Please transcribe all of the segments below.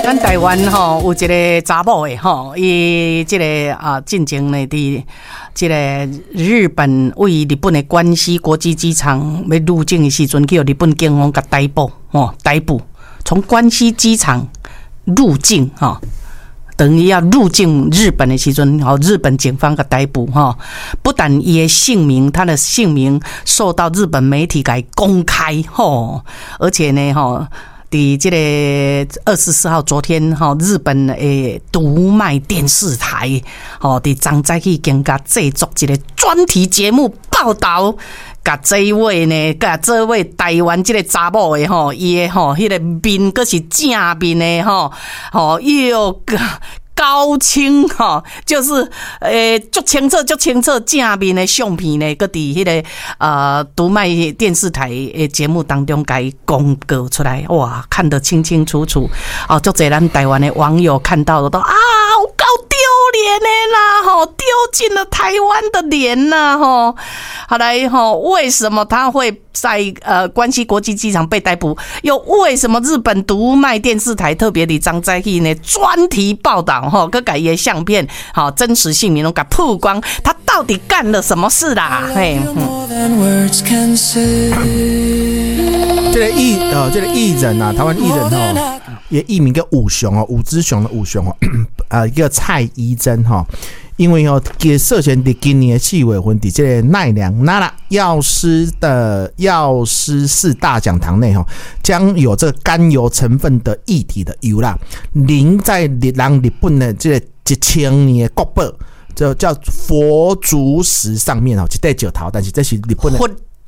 咱台湾吼有一个查某的吼，伊这个进前呢，伫这个日本为日本的关西国际机场要入境的时阵，去日本警方甲逮捕吼，逮捕从关西机场入境吼。等于要入境日本的时阵，日本警方给逮捕哈，不但伊的姓名，他的姓名受到日本媒体给公开哈，而且呢哈，伫这个24号昨天哈，日本的读卖电视台吼，伫张载去更加制作一个专题节目报道。甲这一位呢，甲这位台湾这个查某的吼，伊的吼，迄个面佫是正面的吼，又高清哈，就是足清澈正面的相片呢，佫伫迄个读卖电视台的节目当中甲伊公告出来，哇，看得清清楚楚哦，足侪咱台湾的网友看到了都有够丢脸的啦，吼，丢尽了台湾的脸呐，吼。好来吼，为什么他会在关西国际机场被逮捕？又为什么日本读卖电视台特别的张载去呢专题报道吼，佮改的相片，好真实姓名都给曝光，他到底干了什么事啦？嘿， 这个艺人啊，台湾艺人吼，也艺名叫武雄哦，武之雄的武雄哦，一个蔡依珍哈。因为给涉嫌在今年4月份在这个奈良奈良药师4大讲堂内将有这个甘油成分的液体的油啦淋在日本的这个1000年的国宝就叫佛祖石上面一块石头，但是这是日本的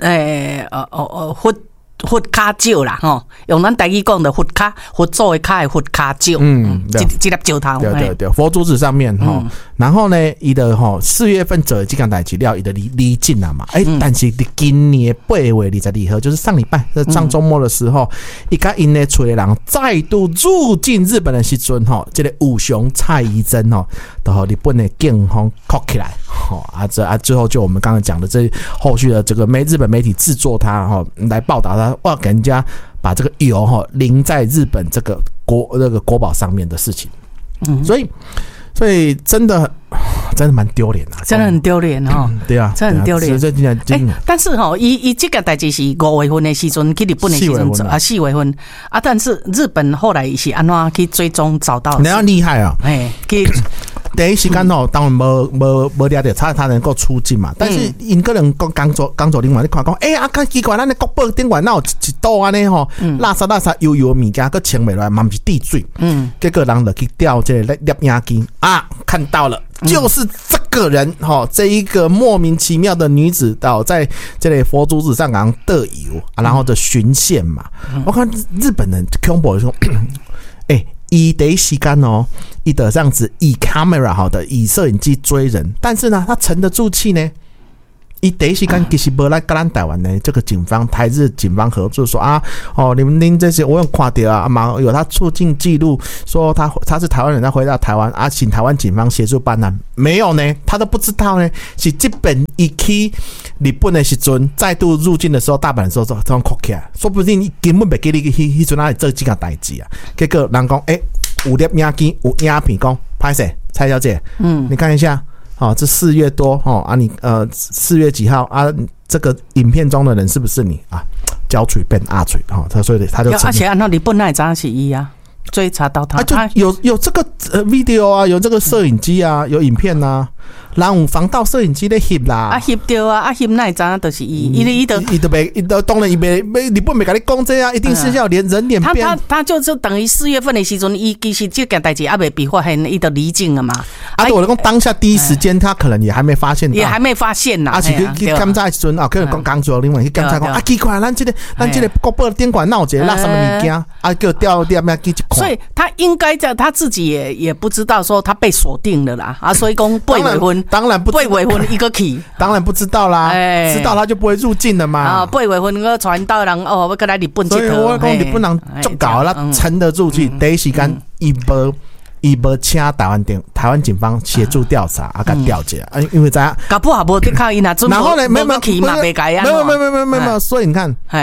佛卡石啦吼，用咱台语讲的佛卡，佛祖的卡的佛卡石，一粒石头，对，佛祖石上面吼，然后呢，伊的4月份做这件代志了，伊的离境了嘛，但是今年8月22号，就是上礼拜上周末的时候，伊甲因的厝的人再度入境日本的时阵吼，这个武雄蔡依珍吼，都和日本的警方铐起来，最后就我们刚刚讲的这后续的这个日本媒体制作他来报道他。哇，给人家把这个油淋在日本这个国宝上面的事情，所以真的蛮丢脸的， 真的很丢脸哈。 对啊， 真的很丢脸。但是伊这个代志是5月份的时阵去日本的时阵4月份啊，但是日本后来是安怎去追踪找到？你要厉害啊！第一时间当然没了解他能够出境嘛，但是因个人刚走另外你看讲，看奇怪，咱的国宝顶管那有一道安尼垃圾油物件，佮清袂落来，嘛不是地水，结果人就去调这个摄影机看到了，就是这个人这一个莫名其妙的女子在这里佛珠子上港得油然后就巡线嘛，我看日本人恐怖说，伊第一时间伊的这样子以 camera 以摄影机追人，但是呢，他沉得住气呢。伊第一时间其实没来跟咱台湾的这个警方台日警方合作说你们这些我有看到有他出境记录，说他是台湾人，他回到台湾请台湾警方协助办案，没有呢，他都不知道呢，是这本一去日本的时阵再度入境的时候，大阪的时候这样扣起来，说不定你根本没给你迄阵哪里做这件代志啊，结果人讲有摄影机有影片讲拍摄蔡小姐，你看一下。这4月多你4月几号这个影片中的人是不是你交嘴变阿嘴所以他就而且按照日本那张是一追查到他，就有这个video 有这个摄影机有影片人有防盗摄影机咧翕啦，翕到翕那张就是伊都当然伊袂日本袂甲你讲这一定是要连人脸辨，他就是等于4月份的时阵，伊其实这件代志未被发现，伊就离境了嘛。对我来讲，当下第一时间他可能也还没发现，也还没发现呐。是去检查的时阵可能刚做另外去检查讲奇怪，咱这个国宝店馆闹一个垃圾物件叫掉去一看，所以他应该在他自己也不知道说他被锁定了啦所以讲8月份。当然不8月份一个起，当然不知道啦，知道他就不会入境了嘛。8月份个传到人要过来日本佚佗，所以我讲日本人足搞啦，沉得住气。第一时间伊无请台湾警方协助调查甲调解因为在搞不好无得靠伊那，然后呢没有去嘛，没改啊，没有，所以你看，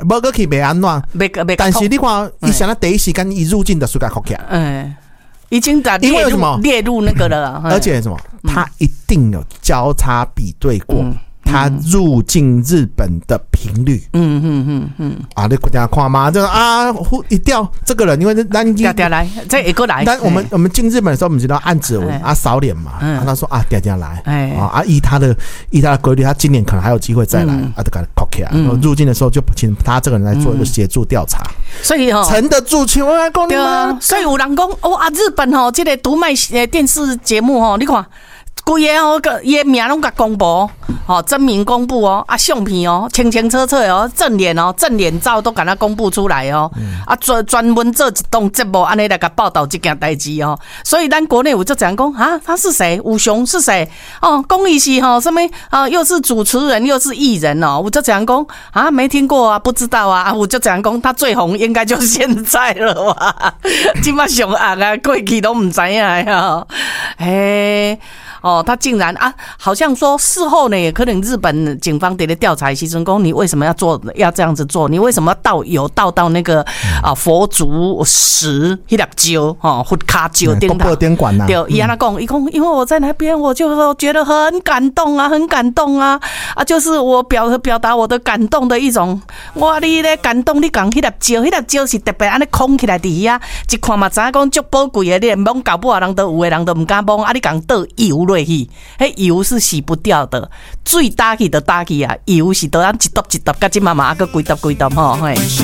无个去袂安怎，但是你看，伊现在第一时间一入境的暑假扣起来， 已经把列入那个了， 而且什么，他一定有交叉比对过。他入境日本的频率，啊，你大家看嘛，就一调这个人，因为调来，这一个来。 但我们进日本的时候，我们知道按指纹扫脸嘛，他说调来，依他的规律，他今年可能还有机会再来，就给他扣起来。入境的时候就请他这个人来做一个协助调查， 所以沉得住气。我来讲你们， 所以有人讲日本这个读卖电视节目你看。规个伊名拢甲公布，真名公布相片清清楚楚正脸照都甲他公布出来专门做一档节目安尼来甲报道这件代志所以咱国内有就讲他是谁？武雄是谁？讲伊是什么又是主持人又是艺人我就讲没听过不知道我就讲他最红应该就是现在了哇，现在上红过去都唔知影他竟然好像说事后呢，也可能日本警方得了调查西村公，你为什么要这样子做？你为什么有倒到那个佛祖石那粒石佛卡石顶头？对，伊安那讲，伊讲，因为我在那边，我就觉得很感动就是我表达我的感动的一种。我你咧感动，你讲那粒石是特别安尼空起来伫遐，一看嘛知影讲足宝贵的，你摸到尾人都有的人都唔敢摸，你讲倒油落去，迄油是洗不掉的，水打去就打去油是倒一揼一揼，甲即妈妈个规揼吼嘿。